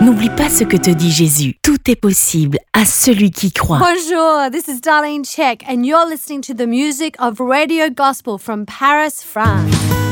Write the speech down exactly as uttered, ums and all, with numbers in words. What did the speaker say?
N'oublie pas ce que te dit Jésus. Tout est possible à celui qui croit. Bonjour, this is Darlene Check, and you're listening to the music of Radio Gospel from Paris, France.